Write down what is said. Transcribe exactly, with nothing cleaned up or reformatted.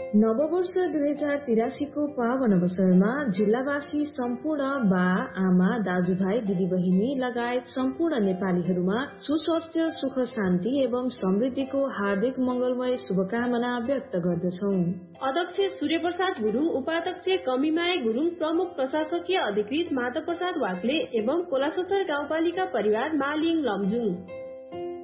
नववर्ष दुई हजार तिरासीको पावन अवसरमा जिल्लावासी सम्पूर्ण बा आमा दाजुभाइ दिदीबहिनी लगायत सम्पूर्ण नेपालीहरूमा सुस्वास्थ्य सुख शान्ति एवं समृद्धिको हार्दिक मंगलमय शुभकामना व्यक्त गर्दछौ। अध्यक्ष सूर्य प्रसाद गुरुङ, उपाध्यक्ष कमिमाया गुरुङ, प्रमुख प्रशासकीय अधिकृत माधव प्रसाद वाग्ले एवं कोलासोत्तर गाउँपालिका परिवार मालिङ लमजुङ।